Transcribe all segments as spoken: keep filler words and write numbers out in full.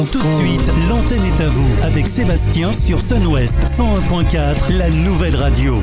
Tout de suite, l'antenne est à vous avec Sébastien sur Sun West cent un point quatre, la nouvelle radio.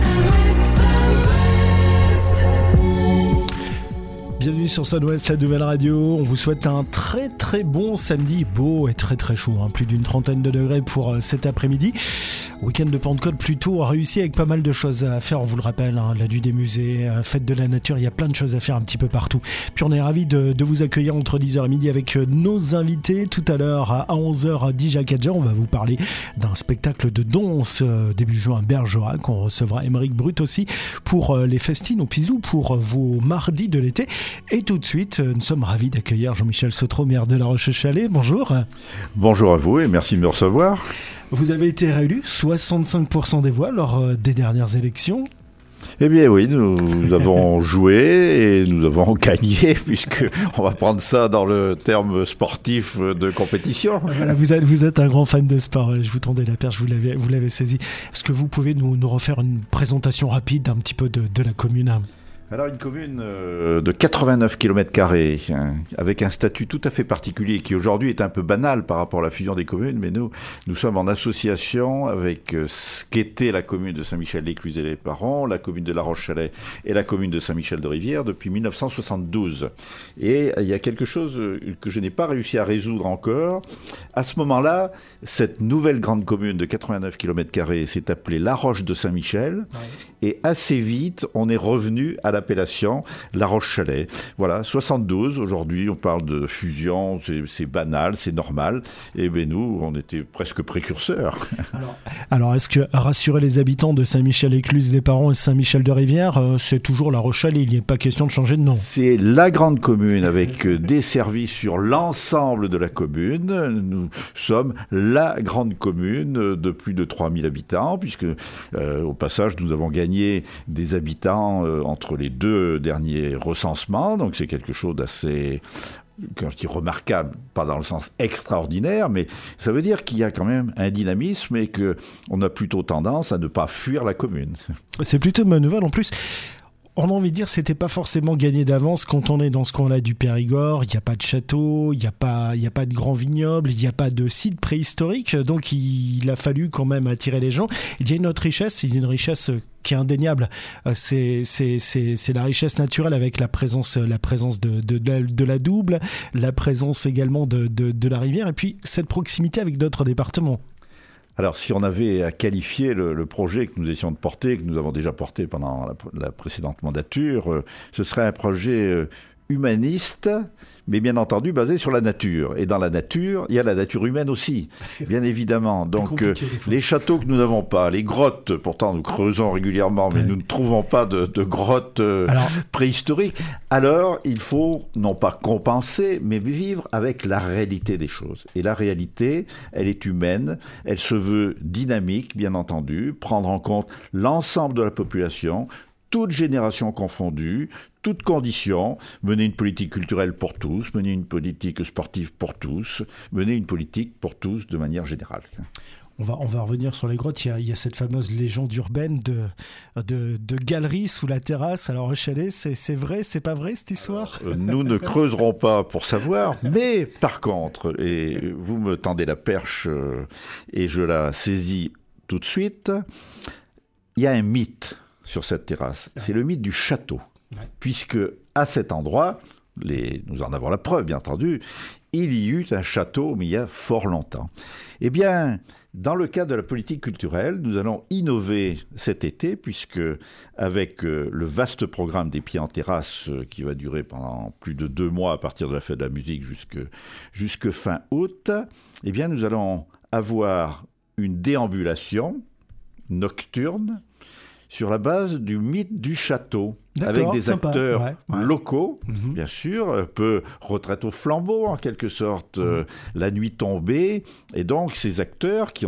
Bienvenue sur Sun West, la nouvelle radio. On vous souhaite un très très bon samedi, beau et très très chaud, hein. Plus d'une trentaine de degrés pour euh, cet après-midi. Week-end de Pentecôte plutôt réussi avec pas mal de choses à faire, on vous le rappelle, hein, la nuit des musées, euh, fête de la nature, il y a plein de choses à faire un petit peu partout. Puis on est ravis de, de vous accueillir entre dix heures et midi avec euh, nos invités. Tout à l'heure à onze heures, D J Kadja, on va vous parler d'un spectacle de danse euh, début juin à Bergerac. On recevra Émeric Brut aussi pour euh, les festines au Pisou pour euh, vos mardis de l'été. Et tout de suite, euh, nous sommes ravis d'accueillir Jean-Michel Sautreau, maire de La Roche-Chalais. Bonjour. Bonjour à vous et merci de me recevoir. Vous avez été réélu, soixante-cinq pour cent des voix lors euh, des dernières élections. Eh bien oui, nous, nous avons joué et nous avons gagné, puisque on va prendre ça dans le terme sportif de compétition. Voilà, vous êtes, vous êtes un grand fan de sport, je vous tendais la perche, vous l'avez, vous l'avez saisi. Est-ce que vous pouvez nous, nous refaire une présentation rapide d'un petit peu de, de la commune ? Alors une commune euh, de quatre-vingt-neuf kilomètres carrés, hein, avec un statut tout à fait particulier qui aujourd'hui est un peu banal par rapport à la fusion des communes, mais nous, nous sommes en association avec euh, ce qu'était la commune de Saint-Michel-l'Écluse et les Parents, la commune de La Roche-Chalais et la commune de Saint-Michel-de-Rivière depuis mille neuf cent soixante-douze. Et il y a quelque chose que je n'ai pas réussi à résoudre encore. À ce moment-là, cette nouvelle grande commune de quatre-vingt-neuf kilomètres carrés s'est appelée La Roche de Saint-Michel, ouais. Et assez vite, on est revenu à la l'appellation La Roche-Chalais. Voilà, soixante-douze, aujourd'hui on parle de fusion, c'est, c'est banal, c'est normal. Et bien nous, on était presque précurseurs. Alors, alors est-ce que rassurer les habitants de Saint-Michel-Écluse, les Parents et Saint-Michel-de-Rivière, euh, c'est toujours La Roche-Chalais, il n'y a pas question de changer de nom? C'est la grande commune avec des services sur l'ensemble de la commune. Nous sommes la grande commune de plus de trois mille habitants, puisque euh, au passage nous avons gagné des habitants euh, entre les deux derniers recensements, donc c'est quelque chose d'assez, quand je dis remarquable, pas dans le sens extraordinaire, mais ça veut dire qu'il y a quand même un dynamisme et qu'on a plutôt tendance à ne pas fuir la commune. C'est plutôt une bonne nouvelle en plus. On a envie de dire que c'était pas forcément gagné d'avance quand on est dans ce coin-là du Périgord. Il n'y a pas de château, il n'y a pas, il n'y a pas de grands vignobles, il n'y a pas de site préhistorique. Donc il, il a fallu quand même attirer les gens. Il y a une autre richesse, il y a une richesse qui est indéniable. C'est, c'est, c'est, c'est la richesse naturelle avec la présence, la présence de, de, de, la, de la Double, la présence également de, de, de la rivière et puis cette proximité avec d'autres départements. Alors, si on avait à qualifier le, le projet que nous essayons de porter, que nous avons déjà porté pendant la, la précédente mandature, euh, ce serait un projet euh, humaniste, mais bien entendu basé sur la nature. Et dans la nature, il y a la nature humaine aussi, bien évidemment. Donc, euh, les châteaux que nous n'avons pas, les grottes, pourtant nous creusons régulièrement, mais ouais. Nous ne trouvons pas de, de grottes euh, alors... préhistoriques. Alors, il faut non pas compenser, mais vivre avec la réalité des choses. Et la réalité, elle est humaine, elle se veut dynamique, bien entendu, prendre en compte l'ensemble de la population, toutes générations confondues, toutes conditions, mener une politique culturelle pour tous, mener une politique sportive pour tous, mener une politique pour tous de manière générale. On va, on va revenir sur les grottes. Il y a, il y a cette fameuse légende urbaine de, de, de galeries sous la terrasse. Alors, Chalet, c'est, c'est vrai, c'est pas vrai cette histoire ? Alors, euh, nous ne creuserons pas pour savoir, mais par contre, et vous me tendez la perche euh, et je la saisis tout de suite, il y a un mythe sur cette terrasse. C'est le mythe du château. Ouais. Puisque à cet endroit, les, nous en avons la preuve bien entendu, il y eut un château, mais il y a fort longtemps. Eh bien, dans le cadre de la politique culturelle, nous allons innover cet été, puisque avec euh, le vaste programme des Pieds en terrasse, euh, qui va durer pendant plus de deux mois à partir de la fête de la musique jusque, jusque fin août, eh bien, nous allons avoir une déambulation nocturne sur la base du mythe du château, d'accord, avec des sympa. acteurs ouais, ouais. locaux, mmh. bien sûr, un peu retraite au flambeau, en quelque sorte, mmh. euh, la nuit tombée, et donc ces acteurs qui ont